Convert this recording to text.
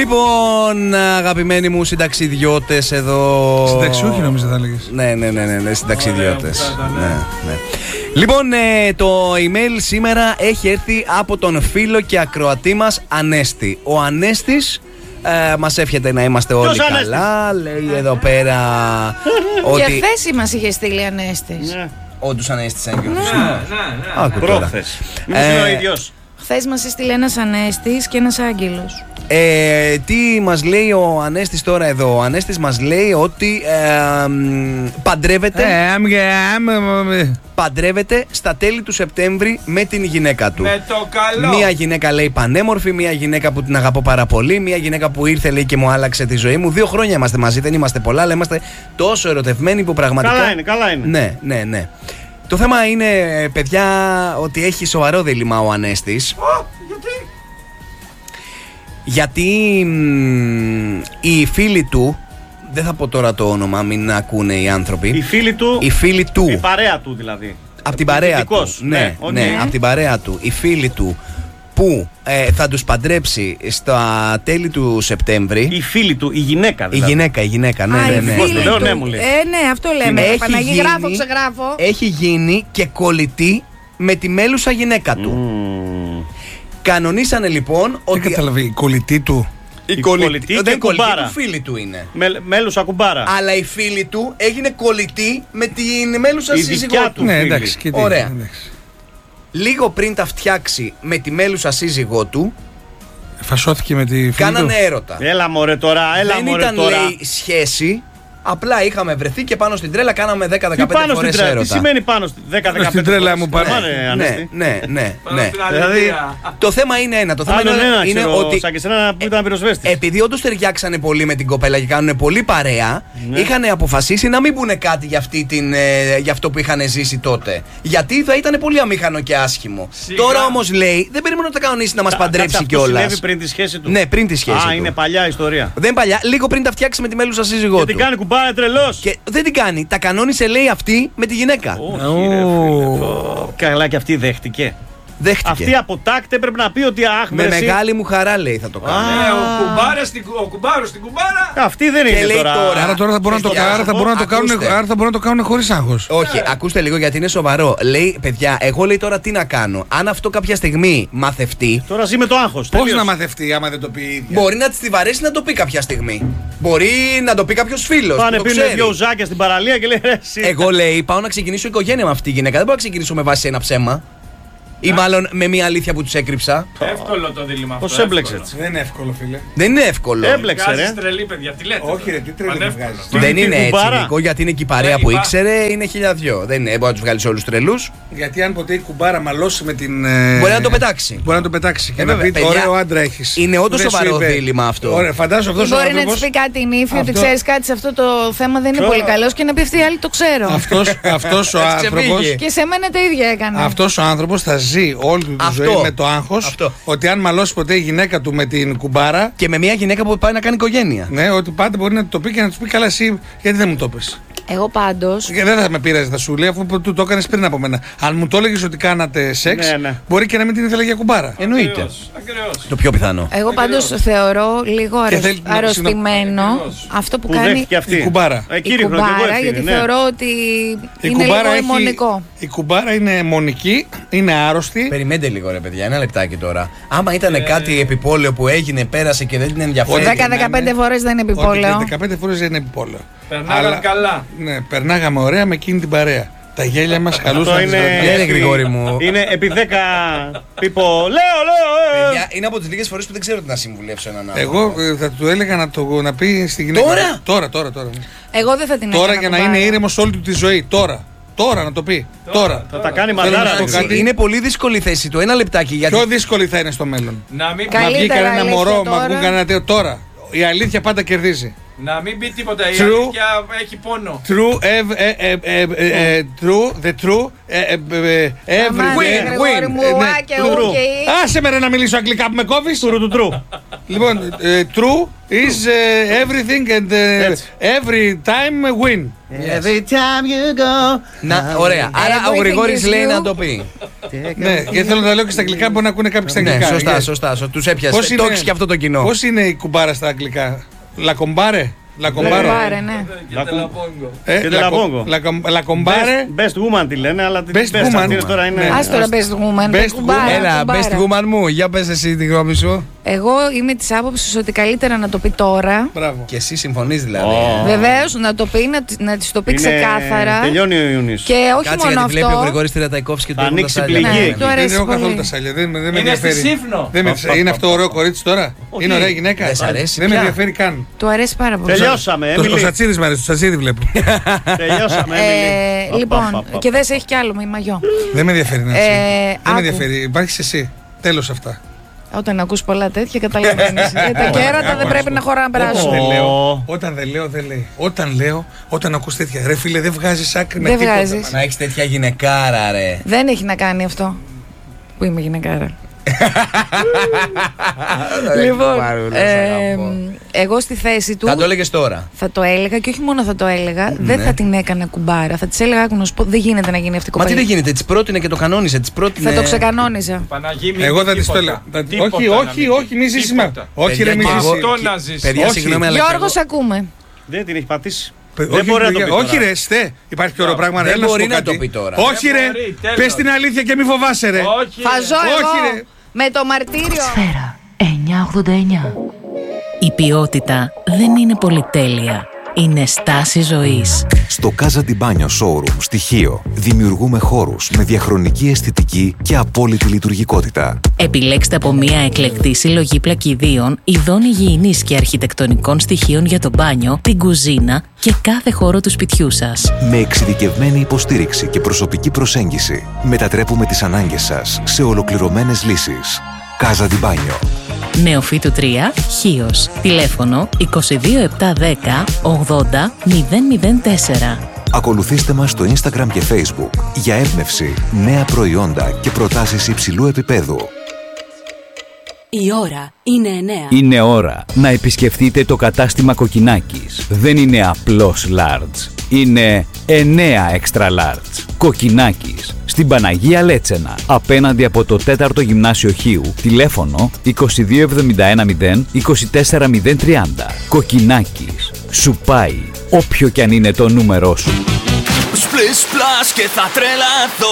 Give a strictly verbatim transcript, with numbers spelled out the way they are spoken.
Λοιπόν, αγαπημένοι μου συνταξιδιώτες εδώ. Συνταξιούχοι νομίζω θα έλεγες. Ναι, ναι, ναι, ναι, ναι συνταξιδιώτες. Ναι, ναι. Λοιπόν, ε, το email σήμερα έχει έρθει από τον φίλο και ακροατή μας Ανέστη. Ο Ανέστης ε, μας εύχεται να είμαστε όλοι Ποιος καλά. Ανέστης? Λέει εδώ πέρα ότι... Και χθες μας είχε στείλει Ανέστης. Ναι. Όντως Ανέστης έγκυρος. Ναι, ναι, ναι. Πρόχθες. Μην Ε, είναι ο ίδιος. Χθες μας έστειλε ένας Ανέστης και ένας Άγγελος. Ε, τι μας λέει ο Ανέστης τώρα εδώ? Ο Ανέστης μας λέει ότι ε, μ, παντρεύεται, Ε, άμ, άμ, άμ, παντρεύεται στα τέλη του Σεπτέμβρη με την γυναίκα του. Με το καλό. Μία γυναίκα λέει πανέμορφη, μία γυναίκα που την αγαπώ πάρα πολύ, μία γυναίκα που ήρθε λέει και μου άλλαξε τη ζωή μου. Δύο χρόνια είμαστε μαζί, δεν είμαστε πολλά, αλλά είμαστε τόσο ερωτευμένοι που πραγματικά. Καλά είναι, καλά είναι. Ναι, ναι, ναι. Το θέμα είναι, παιδιά, ότι έχει σοβαρό δίλημμα ο Ανέστης. Γιατί? Γιατί μ, οι φίλοι του, δεν θα πω τώρα το όνομα, μην ακούνε οι άνθρωποι. Οι φίλοι του. Οι φίλοι του. Η παρέα του δηλαδή. Από την παρέα του. Δυτικός, Ναι, ναι, ναι, okay. από την παρέα του. Οι φίλοι του που ε, θα τους παντρέψει στα τέλη του Σεπτέμβρη. Η φίλη του, η γυναίκα δηλαδή. Η γυναίκα, η γυναίκα, ναι, Α, ναι, οι ναι. φίλοι Λέω του. ναι, μου λέει. Ε, ναι, αυτό λέμε. Έχει Παναγί, γίνει- γράφω, ξεγράφω. Έχει γίνει και κολλητή με τη μέλουσα γυναίκα του. Mm. Κανονίσανε λοιπόν Δεν ότι. καταλαβαίνει, η κολλητή του. Η Η κολλητή, κολλητή δεν και είναι κολλητή κουμπάρα. του, φίλη του είναι. Με, μέλουσα κουμπάρα. Αλλά η φίλη του έγινε κολλητή με την μέλουσα Η σύζυγό δικιά του. του. Ναι, φίλη. εντάξει, και τι, Ωραία. εντάξει. Λίγο πριν τα φτιάξει με τη μέλουσα σύζυγό του, Φασώθηκε με τη φίλη κάνανε του. έρωτα. Έλα μωρέ τώρα, έλα Δεν μωρέ ήταν, τώρα. λέει, σχέση. Απλά είχαμε βρεθεί και πάνω στην τρέλα κάναμε δέκα με Τι δεκαπέντε πάνω στην φορές τρέλα, τι έρωτα. σημαίνει πάνω στην δέκα με δεκαπέντε τρέλα φορές? μου πάρε. Πάμε, Ναι, Ανέστη. ναι, ναι, Πάνω ναι. στην Δηλαδή, αλήθεια. Το θέμα είναι ένα. Το θέμα Άλλον είναι, ένα, είναι ξέρω, ότι σαν και εσένα που ήταν πυροσβέστης. επειδή όντως ταιριάξανε πολύ με την κοπέλα και κάνουν πολύ παρέα, Ναι. είχαν αποφασίσει να μην πούνε κάτι για, αυτή την, ε, για αυτό που είχαν ζήσει τότε. Γιατί θα ήταν πολύ αμήχανο και άσχημο. Σιγά. Τώρα όμως λέει, δεν περιμένω να τα κανονίσει να μας παντρέψει Αυτό κιόλας. συνέβη πριν τη σχέση του. Ναι, πριν τη σχέση Α, του. είναι παλιά ιστορία. Δεν παλιά, λίγο πριν τα φτιάξει με τη μέλουσα σύζυγό Και του. την κάνει κουμπάρα τρελός. Και δεν την κάνει. Τα κανόνισε, λέει, αυτή με τη γυναίκα. Όχι, ρε φίλε. Πω. Καλά, και αυτή δέχτηκε. Δέχτηκε. Αυτή από τάκτε πρέπει να πει ότι αχ, Με μερσή. μεγάλη μου χαρά, λέει, θα το κάνω. Ε, ο κουμπάρας στην κου- ο κουμπάρος στην κουμπάρα. Αυτή δεν Και είναι λέει τώρα. τώρα- Άρα τώρα θα μπορούν να το, Παιδιά, άρα θα μπορούν να το κάνουν, ακούστε. άρα θα μπορούν να το κάνουν χωρίς άγχος. Όχι, ακούστε λίγο γιατί είναι σοβαρό. Λέει, παιδιά, εγώ λέει τώρα τι να κάνω. Αν αυτό κάποια στιγμή μαθευτεί, Τώρα ζει με το άγχος. Πώς τελείως. να μαθευτεί άμα δεν το πει η ίδια. μπορεί να τη βαρέσει να το πει κάποια στιγμή. Μπορεί να το πει κάποιο φίλο. Πάνε το πίνουν ξέρει. δυο ουζάκια στην παραλία και λέει ρε, εσύ. Εγώ λέει, πάω να ξεκινήσω οικογένεια με αυτή τη γυναίκα. Δεν μπορώ να ξεκινήσω με βάση ένα ψέμα. Ή μάλλον με μια αλήθεια που του έκρυψα. Εύκολο το δίλημμα αυτό. Πώς έμπλεξε εύκολο. έτσι. Δεν είναι εύκολο, φίλε. Δεν είναι εύκολο. Έμπλεξε ρε. Βγάζεις τρελή, παιδιά, τι λέτε. Όχι, τώρα. ρε, τι τρελή Πανεύκολο. βγάζεις. Τι- Δεν την είναι έτσι, κουμπάρα. Νικό, γιατί είναι και η παρέα Ε, που είπα. ήξερε, είναι χιλιαδιό. Δεν είναι, μπορεί να του βγάλει όλου τρελού. Γιατί αν ποτέ η κουμπάρα μαλώσει με την. ε, Μπορεί να το πετάξει. Μπορεί να το πετάξει και Ε, να βέβαια, πει παιδιά, ωραίο άντρα έχει. είναι όντως σοβαρό δίλημμα αυτό. Ωραία, φαντάζομαι αυτό ο Μπορεί να άνθρωπο. τη πει κάτι η νύφη, ότι Αυτό- ξέρει κάτι σε αυτό το θέμα δεν είναι Ποιο? πολύ καλό και να πει αυτή η άλλη το ξέρω. Αυτός ο Έτσι άνθρωπο. ξεφύγει. Και σε μένα τα ίδια έκανε. Αυτός ο άνθρωπος θα ζει όλη του τη Αυτό. ζωή με το άγχος Αυτό. ότι αν μαλώσει ποτέ η γυναίκα του με την κουμπάρα, Και με μια γυναίκα που πάει να κάνει οικογένεια. ναι, ότι πάντα μπορεί να το πει και να του πει καλά εσύ γιατί δεν μου το πες. Εγώ πάντω. Και δεν θα με πείραζε, θα σου λέει αφού του το έκανε πριν από μένα. Αν μου το έλεγε ότι κάνατε σεξ, Ναι, ναι. μπορεί και να μην την ήθελα για κουμπάρα. Εννοείται. Ακριβώς, ακριβώς. Το πιο πιθανό. Εγώ πάντω θεωρώ λίγο Και αρρωσ- θέλει να- αρρωστημένο Ακριβώς. αυτό που, Που κάνει δέχτηκε αυτή. η κουμπάρα. Ε, η κύριε Χρονικό, εγώ κουμπάρα, ευθύνη, γιατί ναι. θεωρώ ότι Η είναι λίγο κουμπάρα, αιμονικό. η κουμπάρα είναι αιμονική, είναι άρρωστη. Περιμένετε λίγο, ρε παιδιά, ένα λεπτάκι τώρα. Άμα ήταν κάτι επιπόλαιο που έγινε, πέρασε και δεν την ενδιαφέρει. δέκα με δεκαπέντε φορέ δεν είναι Όχι, επιπόλαιο. δεκαπέντε φορές δεν είναι επιπόλαιο. Περνάγαν καλά. Ναι, περνάγαμε ωραία με εκείνη την παρέα. Τα γέλια μας Αυτό καλούσαν. τις είναι. βραδιές. Ναι, ρε, Γρηγόρη μου. Είναι επί δέκα. Πίπο. Λέω, λέω. ε. Παιδιά, είναι από τι λίγε φορέ που δεν ξέρω τι να συμβουλεύσω έναν άνθρωπο. Εγώ ε, θα του έλεγα να το να πει στη γυναίκα. Τώρα? Τώρα, τώρα, τώρα. Εγώ δεν θα την Τώρα έκανα για να κουμπάρα. είναι ήρεμο όλη του τη ζωή. Τώρα. Τώρα να το πει. Τώρα. Θα τα κάνει Θέλω να μαντάρα. σου πω ρε. κάτι. Είναι πολύ δύσκολη η θέση του. Ένα λεπτάκι. Γιατί... Πιο δύσκολη θα είναι στο μέλλον. Να μην, Καλή- Μα βγει Καλύτερα κανένα αλήθεια μωρό, μα τώρα. βγουν κανένα τέτοιο τώρα. Η αλήθεια πάντα κερδίζει. να μην πει τίποτα. Η True. αλήθεια έχει πόνο. True, ev, ε, ε, ε, ε, ε, true, the true, ε, ε, ε, ε, every Αμάν, day. Γρηγόρη μου, Ε, ναι, α και true. ου και η. Άσε με ρε να μιλήσω αγγλικά που με κόβεις. Τουρου του τρου. Λοιπόν, ε, true is ε, everything and ε, Έτσι. every time win. Every time you go. Να, ωραία. Άρα ο Everything Γρηγόρης is λέει you. να το πει. Ναι, γιατί θέλω να τα λέω και στα αγγλικά, μπορεί να ακούνε κάποιοι στα Ναι, αγγλικά. σωστά, Yes. σωστά. σωστά. Τους έπιασε. Πώς Το είναι- έχεις και αυτό το κοινό. Πώς είναι η κουμπάρα στα αγγλικά? Λακομπάρε. Λακομπάρο. Λακομπάρε, ναι. Και τελαπόγκο. Ε, Και λακο- τελαπόγκο. λακο- Λακομπάρε. Best, best woman τη λένε, αλλά την Best best woman. αυτή τώρα είναι. Ναι. Ας τώρα best woman. Best κουμπάρα, woman. Έλα, κουμπάρα. best woman μου, για πες εσύ τη γνώμη σου. Εγώ είμαι της άποψης ότι καλύτερα να το πει τώρα. Μπράβο. Και εσύ συμφωνείς δηλαδή. Ω. Βεβαίως, να το πει, να, της- να της το πει Είναι- ξεκάθαρα. Τελειώνει ο Ιούνιος. Και όχι Κάτσε μόνο γιατί βλέπει ο αυτό. Γρηγόρης Τριανταϊκόφσκι και του Θα έχουν τα ανοίξει σάλια. πληγή. Ναι, εκεί. του αρέσει Δεν έχω καθόλου πολύ. τα σάλια. Δεν, δεν με Είναι στη ενδιαφέρει. Σύφνο. Δεν με- Οπα, είναι οπα, αυτό ωραίο κορίτσι τώρα? Όχι. Είναι ωραία γυναίκα? Δεν σ' αρέσει Δεν με πια? ενδιαφέρει καν. Του αρέσει πάρα πολύ. Τελειώσαμε, Το, ο Έμιλι. Σατσίδης μ' αρέσει, το Σατσίδη βλέπω. Τελειώσαμε, Ε, Έμιλι. λοιπόν, Οπα, οπα, και δεν σε έχει κι άλλο με μαγιό. Δεν με ενδιαφέρει να Ε, Δεν με άκου. ενδιαφέρει. Υπάρχεις εσύ. Τέλος αυτά. Όταν ακούς πολλά τέτοια, καταλαβαίνεις. Ε, τα κέρατα δεν πρέπει να χωράνε να Όταν περάσουν. δεν Ω. λέω, όταν δεν λέω, δεν λέει. Όταν λέω, όταν ακούς τέτοια. Ρε φίλε, δεν βγάζεις άκρη με Δεν τίποτα. βγάζεις. Να έχεις τέτοια γυναικάρα, ρε. Δεν έχει να κάνει αυτό. Που είμαι γυναικάρα. Λοιπόν, ε, εγώ στη θέση του Θα το έλεγες τώρα. θα το έλεγα και όχι μόνο θα το έλεγα, δεν Ναι. θα την έκανα κουμπάρα. Θα της έλεγα, άκου να σου πω, δεν γίνεται να γίνει αυτή η Μα τι κοπέλα. δεν γίνεται, της πρότεινε και το κανόνισε, της πρότεινε. Θα το ξεκανόνιζα. Παναγί μου. Εγώ θα της το έλεγα. Θα- Όχι, όχι, όχι, μη ζήσεις με. Όχι, ρε, μη Παιδιά, ζήσεις. Αυτό να ζήσεις. Παιδιά, Όχι. συγγνώμη, αλλά. Γιώργο, και σ' ακούμε. Δεν την έχει πατήσει. Παι- Δεν όχι, μπορεί να το παιδιά, πει όχι τώρα. ρε, στε. Υπάρχει πιο ωραίο πράγμα. Δεν Έλα, να σου μπορεί πω να το κάτι. πει τώρα. Όχι Δεν ρε, μπορεί, τέλος. πες την αλήθεια και μη φοβάσαι ρε. Όχι. Θα ζω Όχι, εγώ ρε. με το μαρτύριο. Σφαίρα εννιακόσια ογδόντα εννιά. Η ποιότητα δεν είναι πολυτέλεια. Είναι στάση ζωής. Στο Casa di Bagno Showroom στοιχείο δημιουργούμε χώρους με διαχρονική αισθητική και απόλυτη λειτουργικότητα. Επιλέξτε από μια εκλεκτή συλλογή πλακιδίων, ειδών υγιεινής και αρχιτεκτονικών στοιχείων για το μπάνιο, την κουζίνα και κάθε χώρο του σπιτιού σας. Με εξειδικευμένη υποστήριξη και προσωπική προσέγγιση μετατρέπουμε τις ανάγκες σας σε ολοκληρωμένες λύσεις. Casa di Bagno. Νεοφύτου τρία, Χίος. Τηλέφωνο είκοσι δύο επτακόσια δέκα ογδόντα μηδέν μηδέν τέσσερα. Ακολουθήστε μας στο Instagram και Facebook για έμπνευση, νέα προϊόντα και προτάσεις υψηλού επίπεδου. Η ώρα είναι εννέα. Είναι ώρα να επισκεφτείτε το κατάστημα Κοκκινάκης. Δεν είναι απλώς large. Είναι εννέα extra large. Κοκκινάκης. Στην Παναγία Λέτσενα. Απέναντι από το τέταρτο Γυμνάσιο Χίου. Τηλέφωνο είκοσι δύο εβδομήντα ένα μηδέν είκοσι τέσσερα μηδέν τριάντα. Κοκκινάκης. Σου πάει όποιο κι αν είναι το νούμερό σου. Splish splash και θα τρελαθώ.